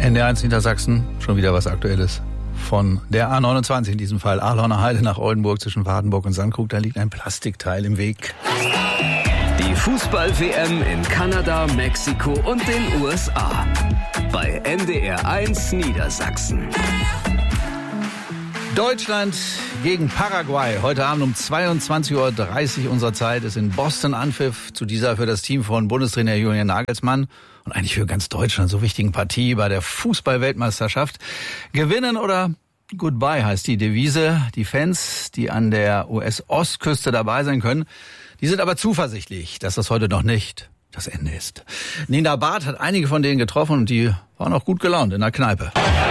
NDR1 Niedersachsen, schon wieder was Aktuelles. Von der A29 in diesem Fall, Ahlhorner Heide nach Oldenburg zwischen Wardenburg und Sandkrug, da liegt ein Plastikteil im Weg. Die Fußball-WM in Kanada, Mexiko und den USA. Bei NDR1 Niedersachsen. Deutschland gegen Paraguay. Heute Abend um 22.30 Uhr unserer Zeit ist in Boston Anpfiff zu dieser für das Team von Bundestrainer Julian Nagelsmann und eigentlich für ganz Deutschland so wichtigen Partie bei der Fußball-Weltmeisterschaft. Gewinnen oder Goodbye heißt die Devise. Die Fans, die an der US-Ostküste dabei sein können, die sind aber zuversichtlich, dass das heute noch nicht das Ende ist. Nina Barth hat einige von denen getroffen und die waren auch gut gelaunt in der Kneipe.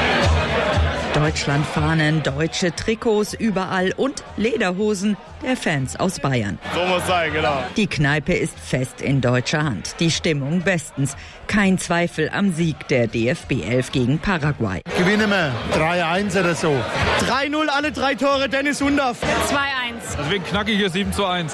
Deutschlandfahnen, deutsche Trikots überall und Lederhosen der Fans aus Bayern. So muss sein, genau. Die Kneipe ist fest in deutscher Hand. Die Stimmung bestens. Kein Zweifel am Sieg der DFB 11 gegen Paraguay. Gewinnen wir 3-1 oder so. 3-0, alle 3 Tore, Dennis Undaff. 2-1. Deswegen knackig hier 7-1.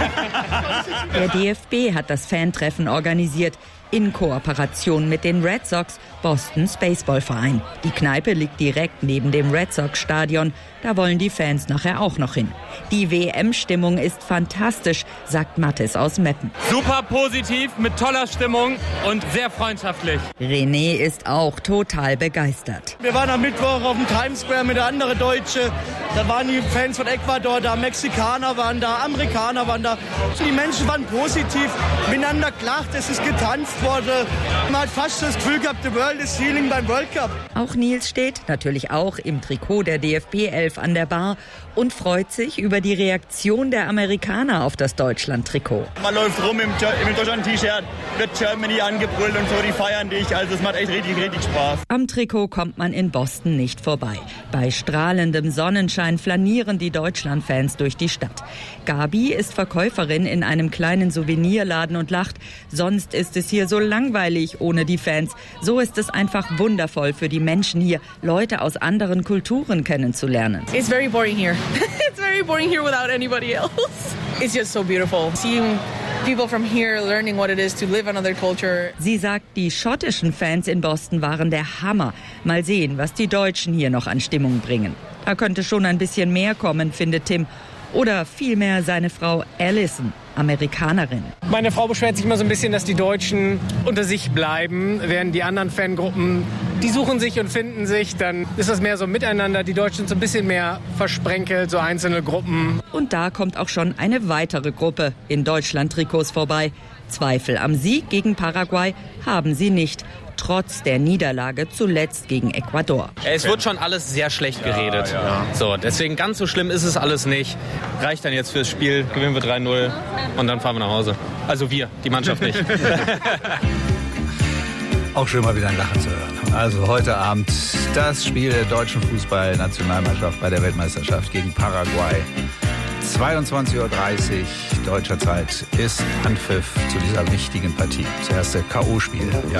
Der DFB hat das Fantreffen organisiert. In Kooperation mit den Red Sox, Bostons Baseballverein. Die Kneipe liegt direkt neben dem Red Sox Stadion. Da wollen die Fans nachher auch noch hin. Die WM-Stimmung ist fantastisch, sagt Mathis aus Meppen. Super positiv, mit toller Stimmung und sehr freundschaftlich. René ist auch total begeistert. Wir waren am Mittwoch auf dem Times Square mit der anderen Deutsche. Da waren die Fans von Ecuador da, Mexikaner waren da, Amerikaner waren da. Die Menschen waren positiv, miteinander gelacht, es ist getanzt worden. Man hat fast das Gefühl gehabt, the world is healing beim World Cup. Auch Nils steht, natürlich auch im Trikot der DFB 11 an der Bar und freut sich über die Reaktion der Amerikaner auf das Deutschland-Trikot. Man läuft rum im Deutschland-T-Shirt, wird Germany angebrüllt und so, die feiern dich. Also es macht echt richtig Spaß. Am Trikot kommt man in Boston nicht vorbei. Bei strahlendem Sonnenschein flanieren die Deutschland-Fans durch die Stadt. Gabi ist Verkäuferin in einem kleinen Souvenirladen und lacht. Sonst ist es hier so langweilig ohne die Fans. So ist es einfach wundervoll für die Menschen hier, Leute aus anderen Kulturen kennenzulernen. It's very boring here. It's very boring here without anybody else. It's just so beautiful. Seeing people from here learning what it is to live another culture. Sie sagt, die schottischen Fans in Boston waren der Hammer. Mal sehen, was die Deutschen hier noch an Stimmung bringen. Da könnte schon ein bisschen mehr kommen, findet Tim. Oder vielmehr seine Frau Alison, Amerikanerin. Meine Frau beschwert sich immer so ein bisschen, dass die Deutschen unter sich bleiben, während die anderen Fangruppen, die suchen sich und finden sich. Dann ist das mehr so miteinander. Die Deutschen sind so ein bisschen mehr versprenkelt, so einzelne Gruppen. Und da kommt auch schon eine weitere Gruppe in Deutschland-Trikots vorbei. Zweifel am Sieg gegen Paraguay haben sie nicht. Trotz der Niederlage zuletzt gegen Ecuador. Es wird schon alles sehr schlecht geredet. Ja. So, deswegen ganz so schlimm ist es alles nicht. Reicht dann jetzt fürs Spiel, gewinnen wir 3-0 und dann fahren wir nach Hause. Also wir, die Mannschaft nicht. Auch schön mal wieder ein Lachen zu hören. Also heute Abend das Spiel der deutschen Fußballnationalmannschaft bei der Weltmeisterschaft gegen Paraguay. 22.30 Uhr deutscher Zeit ist Anpfiff zu dieser wichtigen Partie. Das erste K.O.-Spiel. Ja.